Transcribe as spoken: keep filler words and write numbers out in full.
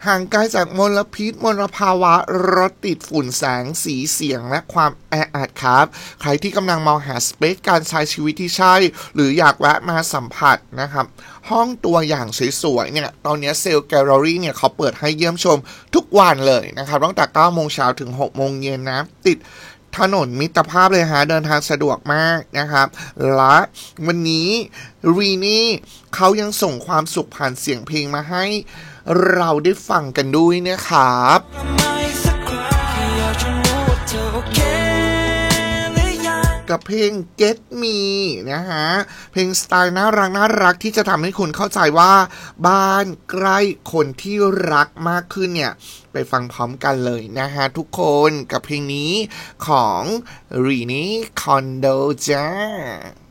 ห่างไกลจากมลพิษมลภาวะรถติดฝุ่นแสงสีเสียงและความแออัดครับใครที่กำลังมองหาสเปซการใช้ชีวิตที่ใช่หรืออยากแวะมาสัมผัสนะครับห้องตัวอย่างสวยๆเนี่ยตอนนี้เซลล์แกลเลอรี่เนี่ยเขาเปิดให้เยี่ยมชมทุกวันเลยนะครับตั้งแต่เก้าโมงเช้าถึงหกโมงเย็นนะติดถนนมิตรภาพเลยฮะเดินทางสะดวกมากนะครับและวันนี้รีนี่เขายังส่งความสุขผ่านเสียงเพลงมาให้เราได้ฟังกันด้วยนะครับกับเพลง Get Me นะฮะเพลงสไตล์น่ารักน่ารักที่จะทำให้คุณเข้าใจว่าบ้านใกล้คนที่รักมากขึ้นเนี่ยไปฟังพร้อมกันเลยนะฮะทุกคนกับเพลงนี้ของ Rini Kondo จ้า